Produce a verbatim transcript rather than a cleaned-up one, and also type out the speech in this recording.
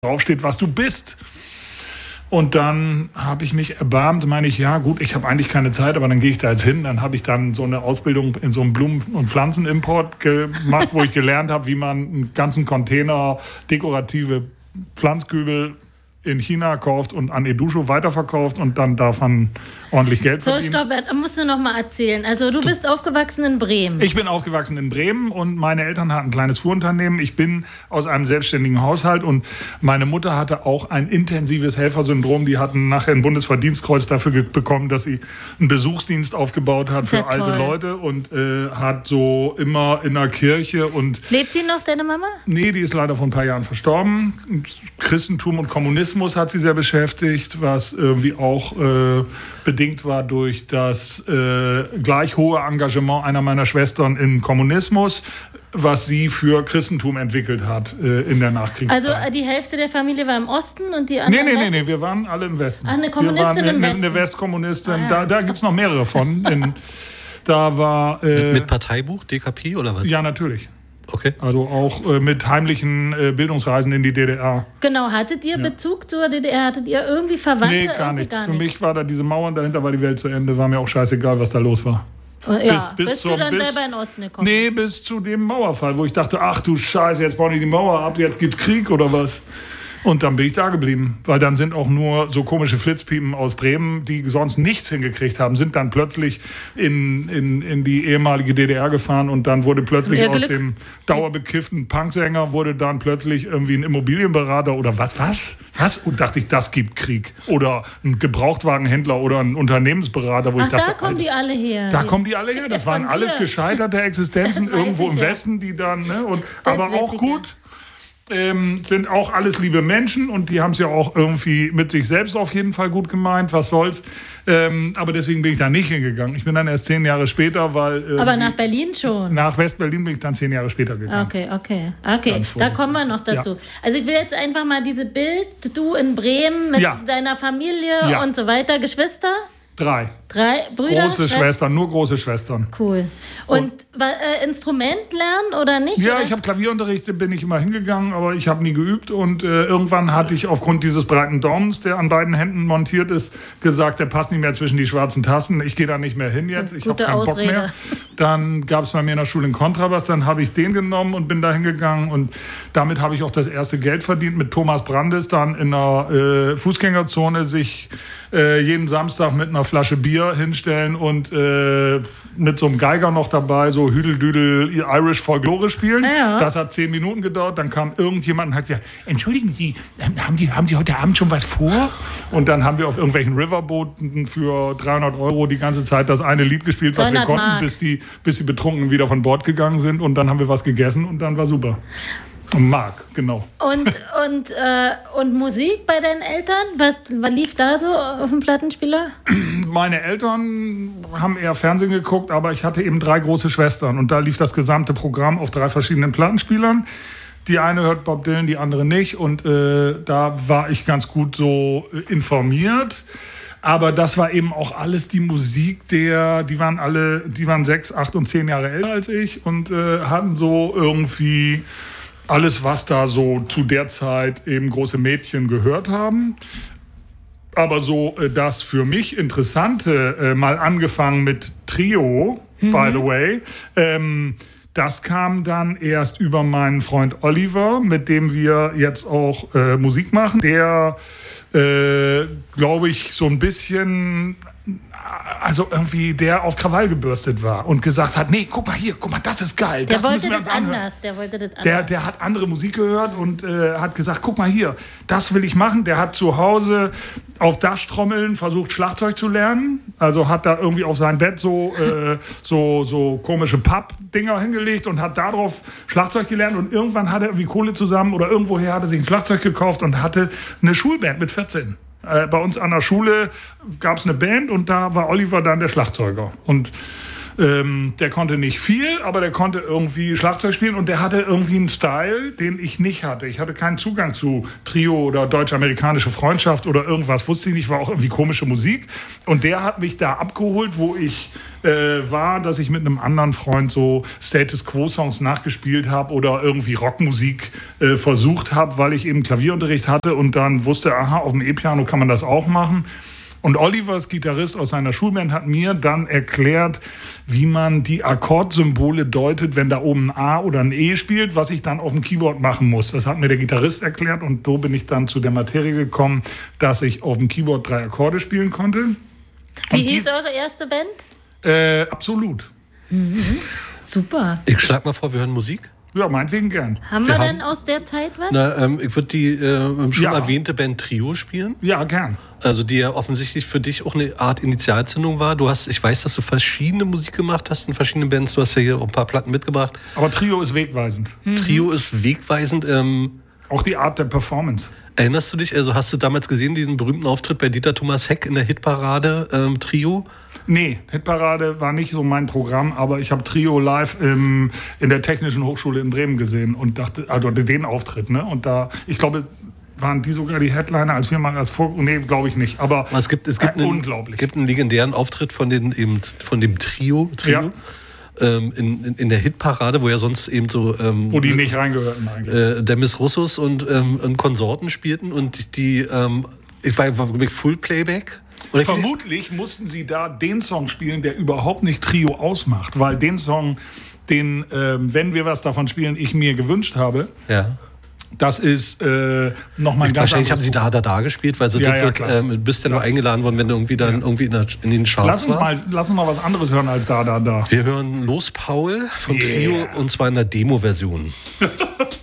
draufsteht, was du bist. Und dann habe ich mich erbarmt, meine ich, ja gut, ich habe eigentlich keine Zeit, aber dann gehe ich da jetzt hin. Dann habe ich dann so eine Ausbildung in so einem Blumen- und Pflanzenimport gemacht, wo ich gelernt habe, wie man einen ganzen Container dekorative Pflanzkübel in China kauft und an Edusho weiterverkauft und dann darf man ordentlich Geld verdienen. So, stopp, da musst du noch mal erzählen. Also du bist aufgewachsen in Bremen. Ich bin aufgewachsen in Bremen und meine Eltern hatten ein kleines Fuhrunternehmen. Ich bin aus einem selbstständigen Haushalt und meine Mutter hatte auch ein intensives Helfersyndrom. Die hatten nachher ein Bundesverdienstkreuz dafür ge- bekommen, dass sie einen Besuchsdienst aufgebaut hat für Sehr alte toll. Leute und äh, hat so immer in der Kirche und... Lebt die noch, deine Mama? Nee, die ist leider vor ein paar Jahren verstorben. Christentum und Kommunismus hat sie sehr beschäftigt, was irgendwie auch äh, bedingt war durch das äh, gleich hohe Engagement einer meiner Schwestern im Kommunismus, was sie für Christentum entwickelt hat äh, in der Nachkriegszeit. Also äh, die Hälfte der Familie war im Osten und die Nee, andere nee, im nee, Westen? nee, wir waren alle im Westen. Ach, eine wir Kommunistin waren eine, im Westen. Eine Westkommunistin, Ah, ja. da, da gibt es noch mehrere von. In, da war... Äh, Mit, mit Parteibuch, D K P oder was? ja, natürlich. Okay. Also auch äh, mit heimlichen äh, Bildungsreisen in die D D R. Genau, hattet ihr Bezug zur D D R? Hattet ihr irgendwie Verwandte? Nee, gar Irgendwie nichts. Gar Für nichts. mich war da diese Mauern, dahinter war die Welt zu Ende. War mir auch scheißegal, was da los war. Oh, ja. bis- bis Bist zum- du dann bis- selber in den Osten gekommen? Nee, bis zu dem Mauerfall, wo ich dachte, ach du Scheiße, jetzt bauen die die Mauer ab, jetzt gibt's Krieg oder was. Und dann bin ich da geblieben, weil dann sind auch nur so komische Flitzpiepen aus Bremen, die sonst nichts hingekriegt haben, sind dann plötzlich in, in, in die ehemalige D D R gefahren und dann wurde plötzlich Ihr aus Glück. dem dauerbekifften Punksänger wurde dann plötzlich irgendwie ein Immobilienberater oder was, was, was? Und dachte ich, das gibt Krieg. Oder ein Gebrauchtwagenhändler oder ein Unternehmensberater, wo Ach, ich dachte, da kommen Alter, die alle her. da kommen die alle her. Das waren Von alles dir. gescheiterte Existenzen Das weiß irgendwo ich im ja. Westen, die dann, ne, und, Das aber weiß auch ich gut. Ähm, sind auch alles liebe Menschen und die haben es ja auch irgendwie mit sich selbst auf jeden Fall gut gemeint, was soll's. Ähm, aber deswegen bin ich da nicht hingegangen. Ich bin dann erst zehn Jahre später, weil Aber irgendwie- nach Berlin schon. nach West-Berlin bin ich dann zehn Jahre später gegangen. Okay, okay, okay. Ganz Da vorsichtig. kommen wir noch dazu. Ja. Also ich will jetzt einfach mal diese Bild, du in Bremen mit Ja. deiner Familie Ja. und so weiter, Geschwister, Drei. drei Brüder, Große Schwestern? Schwestern, nur große Schwestern. Cool. Und, wa- äh, Instrument lernen oder nicht? Ja, oder? ich habe Klavierunterricht, bin ich immer hingegangen, aber ich habe nie geübt. Und äh, irgendwann hatte ich aufgrund dieses breiten Daumens, der an beiden Händen montiert ist, gesagt, der passt nicht mehr zwischen die schwarzen Tassen. Ich gehe da nicht mehr hin jetzt. Ich habe Gute keinen Bock Ausrede. mehr. Dann gab es bei mir in der Schule einen Kontrabass. Dann habe ich den genommen und bin da hingegangen. Und damit habe ich auch das erste Geld verdient mit Thomas Brandes dann in der äh, Fußgängerzone sich äh, jeden Samstag mit einer Flasche Bier hinstellen und äh, mit so einem Geiger noch dabei so Hüdeldüdel Irish Folklore spielen. Ja. Das hat zehn Minuten gedauert. Dann kam irgendjemand und hat gesagt, entschuldigen Sie, ähm, haben die, haben die heute Abend schon was vor? Und dann haben wir auf irgendwelchen Riverbooten für dreihundert Euro die ganze Zeit das eine Lied gespielt, was wir dreihundert konnten, Mark. bis die, bis die Betrunkenen wieder von Bord gegangen sind. Und dann haben wir was gegessen und dann war super. Und Mark, genau. Und, und, äh, und Musik bei deinen Eltern? Was, was lief da so auf dem Plattenspieler? Meine Eltern haben eher Fernsehen geguckt, aber ich hatte eben drei große Schwestern und da lief das gesamte Programm auf drei verschiedenen Plattenspielern. Die eine hört Bob Dylan, die andere nicht und äh, da war ich ganz gut so äh, informiert. Aber das war eben auch alles die Musik der, die waren alle, die waren sechs, acht und zehn Jahre älter als ich und äh, hatten so irgendwie alles, was da so zu der Zeit eben große Mädchen gehört haben. Aber so äh, das für mich Interessante, äh, mal angefangen mit Trio, by the way, ähm, das kam dann erst über meinen Freund Oliver, mit dem wir jetzt auch äh, Musik machen. Der, äh, glaube ich, so ein bisschen, also irgendwie der auf Krawall gebürstet war und gesagt hat, nee, guck mal hier, guck mal, das ist geil. Der das wollte müssen wir das uns anhören. anders. Der wollte das anders. Der, der hat andere Musik gehört und äh, hat gesagt, guck mal hier, das will ich machen. Der hat zu Hause auf Dachtrommeln versucht, Schlagzeug zu lernen. Also hat da irgendwie auf sein Bett so, äh, so, so komische Pappdinger hingelegt und hat darauf Schlagzeug gelernt. Und irgendwann hat er irgendwie Kohle zusammen oder irgendwoher hat er sich ein Schlagzeug gekauft und hatte eine Schulband mit vierzehn. Äh, bei uns an der Schule gab es eine Band und da war Oliver dann der Schlagzeuger. Und Ähm, der konnte nicht viel, aber der konnte irgendwie Schlagzeug spielen und der hatte irgendwie einen Style, den ich nicht hatte. Ich hatte keinen Zugang zu Trio oder deutsch-amerikanische Freundschaft oder irgendwas, wusste ich nicht, war auch irgendwie komische Musik. Und der hat mich da abgeholt, wo ich äh, war, dass ich mit einem anderen Freund so Status Quo-Songs nachgespielt habe oder irgendwie Rockmusik äh, versucht habe, weil ich eben Klavierunterricht hatte und dann wusste, aha, auf dem E-Piano kann man das auch machen. Und Oliver, das Gitarrist aus seiner Schulband, hat mir dann erklärt, wie man die Akkordsymbole deutet, wenn da oben ein A oder ein E spielt, was ich dann auf dem Keyboard machen muss. Das hat mir der Gitarrist erklärt und so bin ich dann zu der Materie gekommen, dass ich auf dem Keyboard drei Akkorde spielen konnte. Wie und hieß dies, eure erste Band? Äh, absolut. Mhm. Super. Ich schlag mal vor, wir hören Musik. Ja, meinetwegen gern. Haben Wir wir, haben- denn aus der Zeit was? Na, ähm, ich würde die äh, schon Ja. erwähnte Band Trio spielen. Ja, gern. Also die ja offensichtlich für dich auch eine Art Initialzündung war. Du hast, ich weiß, dass du verschiedene Musik gemacht hast in verschiedenen Bands. Du hast ja hier auch ein paar Platten mitgebracht. Aber Trio ist wegweisend. Trio ist wegweisend. Ähm, Auch die Art der Performance. erinnerst du dich, also hast du damals gesehen, diesen berühmten Auftritt bei Dieter Thomas Heck in der Hitparade ähm, Trio? Nee, Hitparade war nicht so mein Programm, aber ich habe Trio live im, in der Technischen Hochschule in Bremen gesehen und dachte, also den Auftritt, ne? Und da, ich glaube, waren die sogar die Headliner, als wir mal als Vor... Nee, glaube ich nicht, aber Es gibt, es gibt, äh, einen, unglaublich. gibt einen legendären Auftritt von, den, eben, von dem Trio, Trio ähm, in, in, in der Hitparade, wo ja sonst eben so... Ähm, Wo die nicht reingehörten eigentlich. äh, Demis Russos und, ähm, und Konsorten spielten und die, ähm, ich war, war glaube ich, Full Playback. Oder ich- Vermutlich mussten sie da den Song spielen, der überhaupt nicht Trio ausmacht, weil den Song, den, ähm, wenn wir was davon spielen, ich mir gewünscht habe, Ja. das ist äh, nochmal ein ganz Wahrscheinlich haben anderes sie da, da, da gespielt, weil sie Ja, das ja, wird, klar. ähm, bist ja nur Das- eingeladen worden, wenn du irgendwie dann Ja. irgendwie in, der, in den Charts Lass uns, warst. mal, lass uns mal was anderes hören als da, da, da. Wir hören Los Paul von Yeah. Trio und zwar in der Demo-Version.